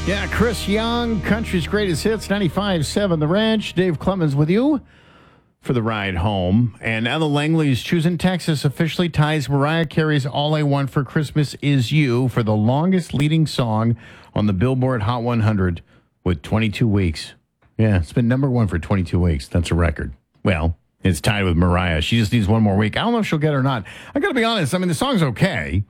Yeah, Chris Young, country's greatest hits, 95.7 The Ranch. Dave Clemens with you for the ride home. And now the Langleys Choosing Texas officially ties Mariah Carey's All I Want for Christmas Is You for the longest leading song on the Billboard Hot 100 with 22 weeks. Yeah, it's been number one for 22 weeks. That's a record. Well, it's tied with Mariah. She just needs one more week. I don't know if she'll get it or not. I got to be honest. I mean, the song's okay.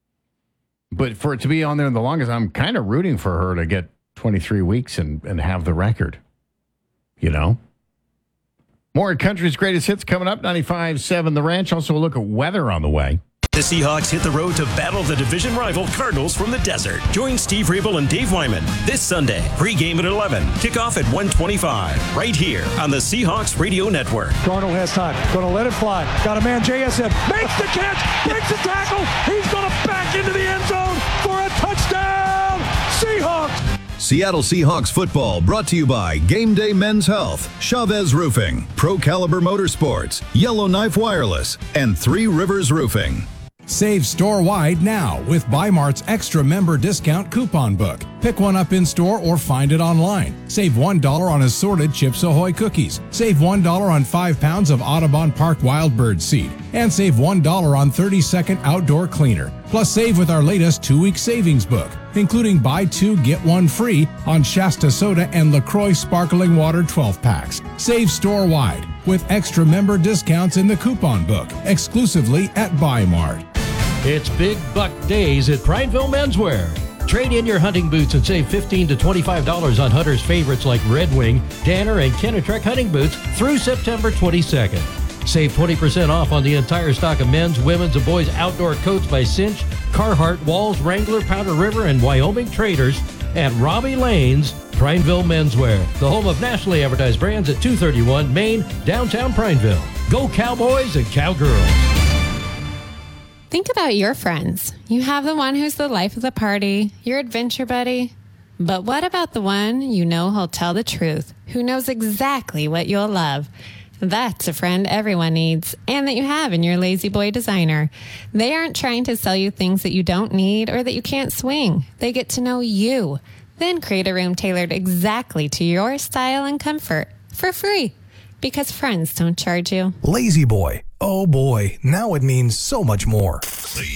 But for it to be on there the longest, I'm kind of rooting for her to get 23 weeks and have the record. You know? More country's greatest hits coming up. 95.7 The Ranch. Also a look at weather on the way. The Seahawks hit the road to battle the division rival Cardinals from the desert. Join Steve Riebel and Dave Wyman this Sunday. Pre-game at 11. Kickoff at 1:25. Right here on the Seahawks Radio Network. Darnold has time. Going to let it fly. Got a man, JSN. Makes the catch. Breaks the tackle. He's going to back into the end zone for a touchdown. Seahawks. Seattle Seahawks football brought to you by Game Day Men's Health, Chavez Roofing, Pro Caliber Motorsports, Yellowknife Wireless, and Three Rivers Roofing. Save store-wide now with Bi-Mart's extra member discount coupon book. Pick one up in-store or find it online. Save $1 on assorted Chips Ahoy cookies. Save $1 on 5 pounds of Audubon Park Wild Bird seed. And save $1 on 30-second outdoor cleaner. Plus save with our latest 2-week savings book, including buy 2, get 1 free on Shasta Soda and LaCroix Sparkling Water 12-packs. Save store-wide with extra member discounts in the coupon book, exclusively at Bi-Mart. It's Big Buck Days at Prineville Menswear. Trade in your hunting boots and save $15 to $25 on Hunter's favorites like Red Wing, Danner, and Kenetrek hunting boots through September 22nd. Save 20% off on the entire stock of men's, women's, and boys' outdoor coats by Cinch, Carhartt, Walls, Wrangler, Powder River, and Wyoming Traders at Robbie Lane's Prineville Menswear, the home of nationally advertised brands at 231 Main, downtown Prineville. Go Cowboys and Cowgirls. Think about your friends. You have the one who's the life of the party, your adventure buddy. But what about the one you know who'll tell the truth, who knows exactly what you'll love? That's a friend everyone needs, and that you have in your Lazy Boy designer. They aren't trying to sell you things that you don't need or that you can't swing. They get to know you, then create a room tailored exactly to your style and comfort for free, because friends don't charge you. Lazy Boy. Oh boy, now it means so much more.